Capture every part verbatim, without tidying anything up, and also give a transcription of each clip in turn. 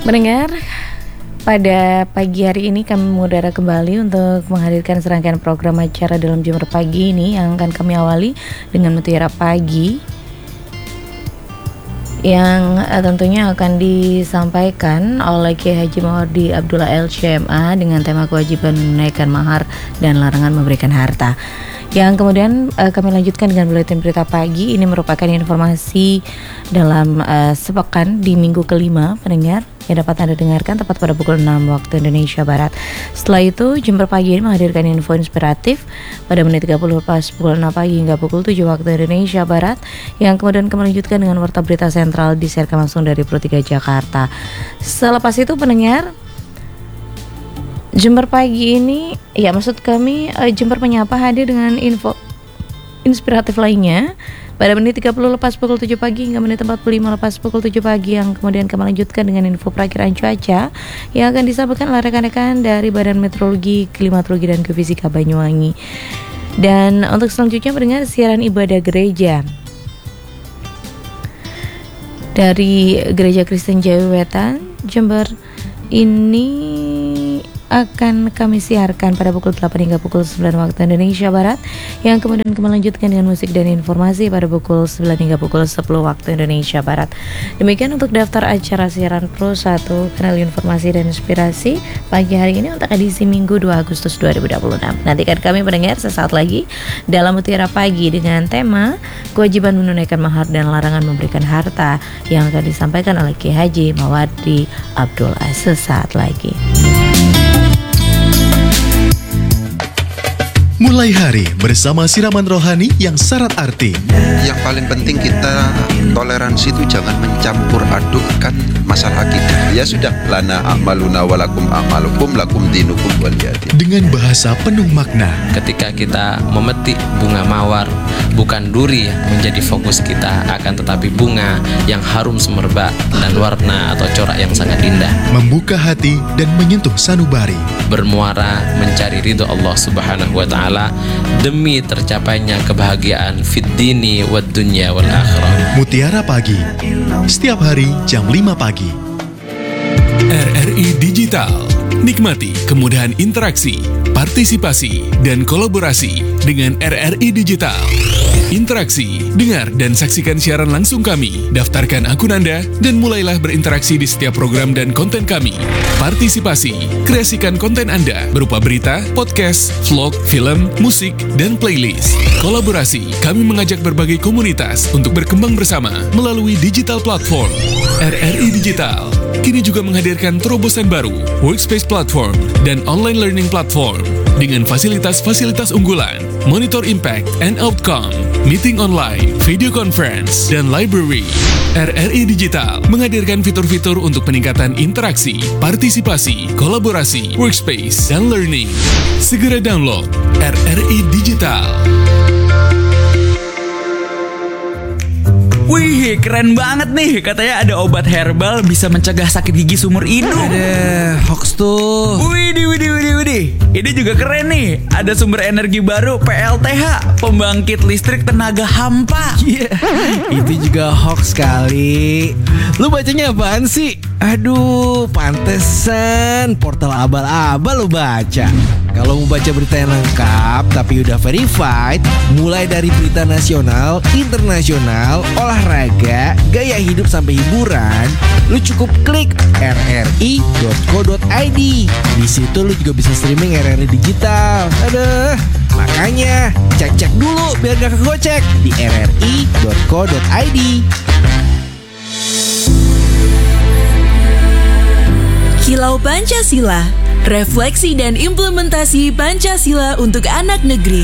Mendengar, pada pagi hari ini kami mengudara kembali untuk menghadirkan serangkaian program acara dalam Jember Pagi ini yang akan kami awali dengan Mutiara Pagi yang tentunya akan disampaikan oleh Kiai Haji Mawardi Abdullah L C M A dengan tema kewajiban menunaikan mahar dan larangan memberikan harta. Yang kemudian uh, kami lanjutkan dengan buletin berita pagi. Ini merupakan informasi dalam uh, sepekan di minggu kelima, pendengar, yang dapat Anda dengarkan tepat pada pukul enam waktu Indonesia Barat. Setelah itu, Jember Pagi ini menghadirkan info inspiratif pada menit tiga puluh pas pukul enam pagi hingga pukul tujuh waktu Indonesia Barat, yang kemudian kami lanjutkan dengan warta berita sentral disiarkan langsung dari Pro tiga Jakarta. Selepas itu, pendengar, Jember Pagi ini, ya maksud kami uh, Jember Menyapa hadir dengan info inspiratif lainnya pada menit tiga puluh lepas pukul tujuh pagi hingga menit empat puluh lima lepas pukul tujuh pagi, yang kemudian kami lanjutkan dengan info perakiraan cuaca yang akan disampaikan oleh rekan-rekan dari Badan Meteorologi, Klimatologi dan Geofisika Banyuwangi. Dan untuk selanjutnya mendengar siaran ibadah gereja dari Gereja Kristen Jawi Wetan Jember ini akan kami siarkan pada pukul delapan hingga pukul sembilan waktu Indonesia Barat, yang kemudian kami lanjutkan dengan musik dan informasi pada pukul sembilan hingga pukul sepuluh waktu Indonesia Barat. Demikian untuk daftar acara siaran Pro satu Kanal Informasi dan Inspirasi pagi hari ini untuk edisi Minggu dua Agustus dua ribu dua puluh enam. Nantikan kami mendengar sesaat lagi dalam Mutiara Pagi dengan tema kewajiban menunaikan mahar dan larangan memberikan harta yang akan disampaikan oleh Kiai Haji Mawardi Abdullah sesaat lagi. Mulai hari bersama siraman rohani yang syarat arti. Yang paling penting kita toleransi itu jangan mencampur adukkan masalah kita. Ya sudah, lana a'maluna walakum a'malukum lakum dinukum waliyadin. Dengan bahasa penuh makna. Ketika kita memetik bunga mawar, bukan duri yang menjadi fokus kita, akan tetapi bunga yang harum semerbak dan warna atau corak yang sangat indah. Membuka hati dan menyentuh sanubari. Bermuara mencari ridho Allah Subhanahu wa Ta'ala demi tercapainya kebahagiaan fid dini wad dunya wal akhirah. Mutiara Pagi setiap hari jam lima pagi. R R I Digital. Nikmati kemudahan interaksi, partisipasi, dan kolaborasi dengan R R I Digital. Interaksi, dengar dan saksikan siaran langsung kami. Daftarkan akun Anda dan mulailah berinteraksi di setiap program dan konten kami. Partisipasi, kreasikan konten Anda berupa berita, podcast, vlog, film, musik, dan playlist. Kolaborasi, kami mengajak berbagai komunitas untuk berkembang bersama melalui digital platform. R R I Digital kini juga menghadirkan terobosan baru, workspace platform, dan online learning platform dengan fasilitas-fasilitas unggulan, monitor impact and outcome, meeting online, video conference, dan library. R R I Digital menghadirkan fitur-fitur untuk peningkatan interaksi, partisipasi, kolaborasi, workspace, dan learning. Segera download R R I Digital. Wih, keren banget nih. Katanya ada obat herbal bisa mencegah sakit gigi seumur hidup. Ada hoax tuh. Widih, widih, widih, widih. Ini juga keren nih. Ada sumber energi baru P L T H, pembangkit listrik tenaga hampa. Iya, yeah. Itu juga hoax kali. Lu bacanya apaan sih? Aduh, pantesan portal abal-abal lu baca. Kalau mau baca berita yang lengkap tapi udah verified, mulai dari berita nasional, internasional, olahraga, gaya hidup sampai hiburan, lu cukup klik r r i dot co dot i d. Di situ lu juga bisa streaming R R I Digital. Aduh, makanya cek-cek dulu biar gak kegocek di r r i dot co dot i d. Kilau Pancasila, refleksi dan implementasi Pancasila untuk anak negeri.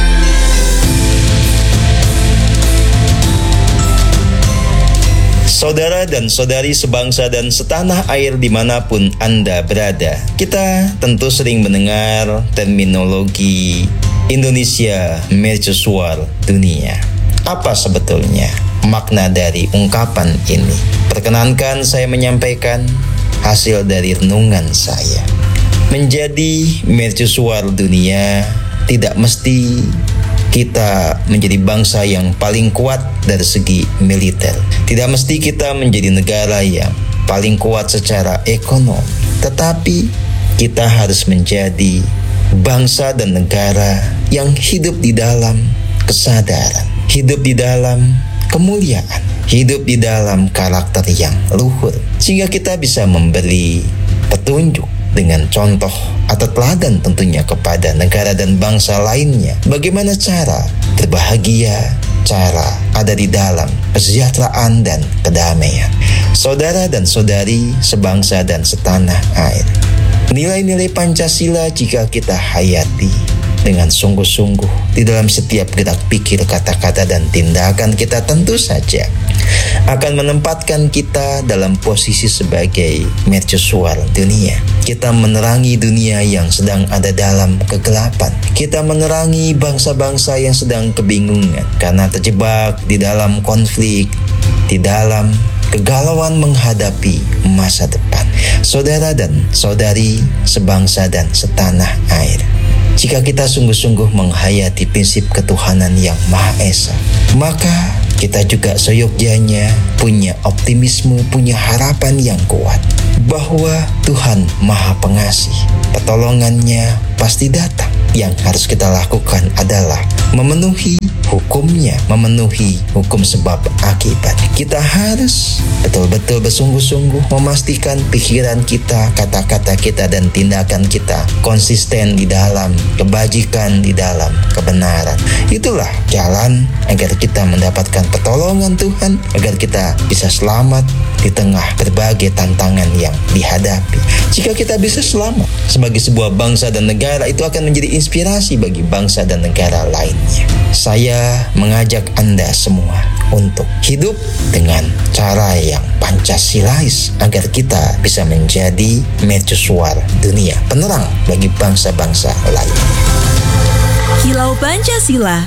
Saudara dan saudari sebangsa dan setanah air dimanapun Anda berada, kita tentu sering mendengar terminologi Indonesia Mercusuar Dunia. Apa sebetulnya makna dari ungkapan ini? Perkenankan saya menyampaikan hasil dari renungan saya. Menjadi mercusuar dunia tidak mesti kita menjadi bangsa yang paling kuat dari segi militer. Tidak mesti kita menjadi negara yang paling kuat secara ekonomi, tetapi kita harus menjadi bangsa dan negara yang hidup di dalam kesadaran, hidup di dalam kemuliaan, hidup di dalam karakter yang luhur, sehingga kita bisa memberi petunjuk dengan contoh atau teladan tentunya kepada negara dan bangsa lainnya bagaimana cara berbahagia, cara ada di dalam kesejahteraan dan kedamaian. Saudara dan saudari sebangsa dan setanah air, nilai-nilai Pancasila jika kita hayati dengan sungguh-sungguh di dalam setiap gerak pikir, kata-kata, dan tindakan kita, tentu saja akan menempatkan kita dalam posisi sebagai mercusuar dunia. Kita menerangi dunia yang sedang ada dalam kegelapan. Kita menerangi bangsa-bangsa yang sedang kebingungan karena terjebak di dalam konflik, di dalam kegalauan menghadapi masa depan. Saudara dan saudari sebangsa dan setanah air, jika kita sungguh-sungguh menghayati prinsip ketuhanan yang Maha Esa, maka kita juga seyogyanya punya optimisme, punya harapan yang kuat bahwa Tuhan Maha Pengasih, pertolongannya pasti datang. Yang harus kita lakukan adalah memenuhi hukumnya, memenuhi hukum sebab akibat. Kita harus betul-betul bersungguh-sungguh memastikan pikiran kita, kata-kata kita, dan tindakan kita konsisten di dalam kebajikan, di dalam kebenaran. Itulah jalan agar kita mendapatkan pertolongan Tuhan, agar kita bisa selamat di tengah berbagai tantangan yang dihadapi. Jika kita bisa selamat sebagai sebuah bangsa dan negara, itu akan menjadi inspirasi bagi bangsa dan negara lainnya. Saya mengajak Anda semua untuk hidup dengan cara yang Pancasilais agar kita bisa menjadi mercusuar dunia, penerang bagi bangsa-bangsa lain. Kilau Pancasila.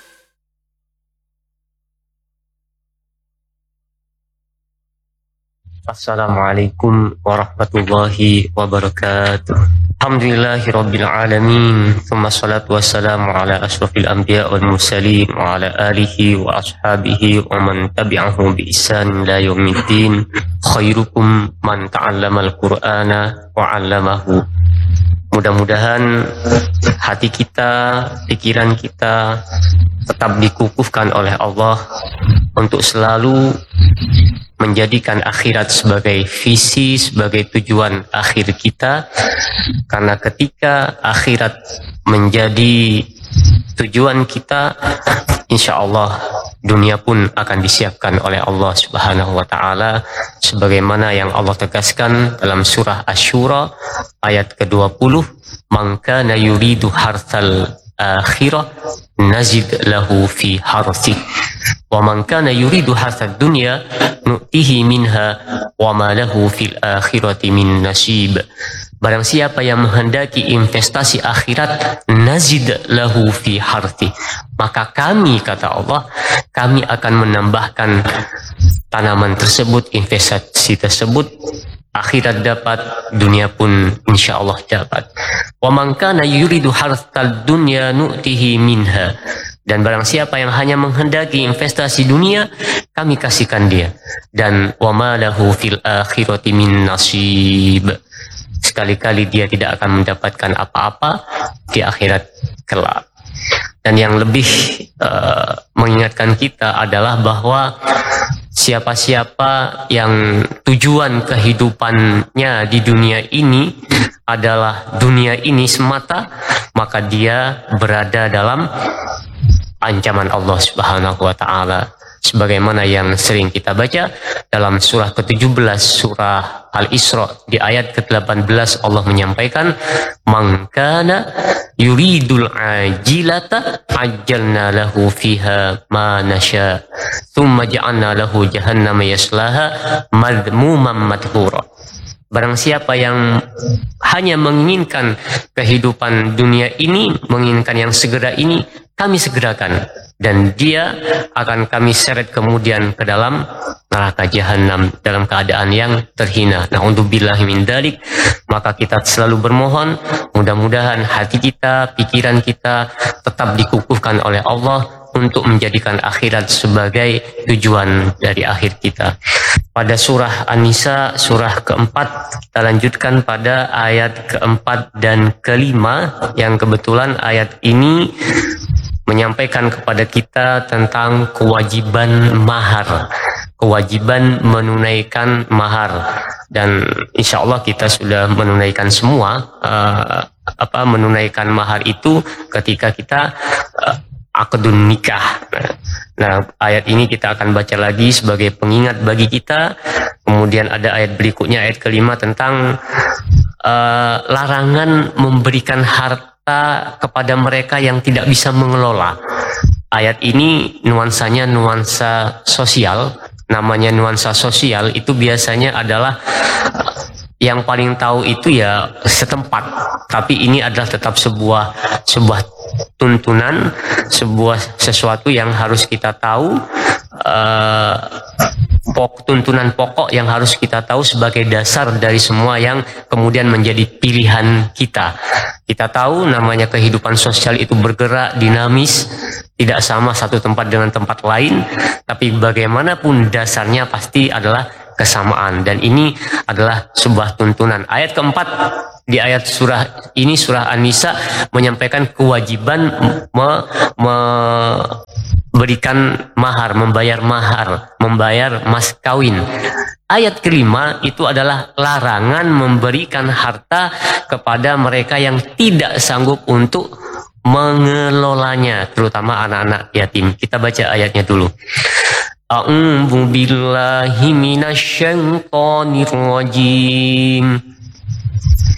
Assalamualaikum warahmatullahi wabarakatuh. Alhamdulillahirabbil alamin. Tsumma salatu wassalamu ala asyrafil anbiya wal mursalin wa ala alihi wa ashabihi wa man tabi'ahum bi ihsan ila yaumiddin. Khairukum man ta'allamal Qur'ana wa 'allamahu. Mudah-mudahan hati kita, pikiran kita tetap dikukuhkan oleh Allah untuk selalu menjadikan akhirat sebagai visi, sebagai tujuan akhir kita. Karena ketika akhirat menjadi tujuan kita, insya Allah dunia pun akan disiapkan oleh Allah Subhanahu wa Ta'ala, sebagaimana yang Allah tegaskan dalam surah Asy-Syura ayat ke dua puluh, "Man kana yuridu harthal akhirah nazid lahu fi harthih wa man kana yuridu harthad dunya nu'tihi minha wa ma lahu fil akhirati min nasib." Barang siapa yang menghendaki investasi akhirat, nazid lahu fi harthi, maka kami, kata Allah, kami akan menambahkan tanaman tersebut, investasi tersebut. Akhirat dapat, dunia pun insya Allah dapat. Wa man kana yuridu harthal dunya nu'tihi minha, dan barang siapa yang hanya menghendaki investasi dunia, kami kasihkan dia. Dan wa ma lahu fil akhirati min nasib, sekali-kali dia tidak akan mendapatkan apa-apa di akhirat kelak. Dan yang lebih uh, mengingatkan kita adalah bahwa siapa-siapa yang tujuan kehidupannya di dunia ini adalah dunia ini semata, maka dia berada dalam ancaman Allah Subhanahu wa Ta'ala. Sebagaimana yang sering kita baca dalam surah ke tujuh belas, surah Al-Isra, di ayat ke delapan belas, Allah menyampaikan, "Man kana yuridul ajilata ajjalna lahu fiha ma nasya thumma ja'alna lahu jahannama yaslaha madhmuman madhura." Barang siapa yang hanya menginginkan kehidupan dunia ini, menginginkan yang segera ini, kami segerakan, dan dia akan kami seret kemudian ke dalam neraka jahanam dalam keadaan yang terhina. Na'udzubillahi min dzalik. Maka kita selalu bermohon, mudah-mudahan hati kita, pikiran kita tetap dikukuhkan oleh Allah untuk menjadikan akhirat sebagai tujuan dari akhir kita. Pada surah An-Nisa surah keempat, kita lanjutkan pada ayat keempat dan kelima, yang kebetulan ayat ini menyampaikan kepada kita tentang kewajiban mahar, kewajiban menunaikan mahar, dan insya Allah kita sudah menunaikan semua uh, apa menunaikan mahar itu ketika kita uh, akdun nikah. Nah, ayat ini kita akan baca lagi sebagai pengingat bagi kita. Kemudian ada ayat berikutnya, ayat kelima, tentang uh, larangan memberikan harta kepada mereka yang tidak bisa mengelola. Ayat ini nuansanya nuansa sosial. Namanya nuansa sosial itu biasanya adalah yang paling tahu itu ya setempat, tapi ini adalah tetap sebuah sebuah tuntunan, sebuah sesuatu yang harus kita tahu, uh, pok, tuntunan pokok yang harus kita tahu sebagai dasar dari semua yang kemudian menjadi pilihan kita. Kita tahu namanya kehidupan sosial itu bergerak, dinamis, tidak sama satu tempat dengan tempat lain, tapi bagaimanapun dasarnya pasti adalah kesamaan, dan ini adalah sebuah tuntunan. Ayat keempat di ayat surah ini, surah An-Nisa, menyampaikan kewajiban memberikan mahar, membayar mahar, membayar mas kawin. Ayat kelima itu adalah larangan memberikan harta kepada mereka yang tidak sanggup untuk mengelolanya, terutama anak-anak yatim. Kita baca ayatnya dulu. A'udzu billahi minasyaitonir rajim.